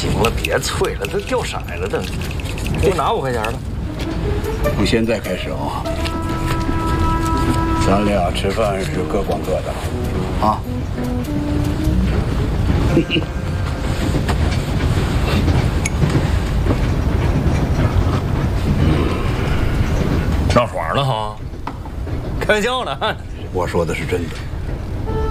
行了，别催了，都掉色了，都。给我拿5块钱吧。 从现在开始啊，咱俩吃饭是各管各的，啊。 闹爽了哈？开玩笑呢。 我说的是真的。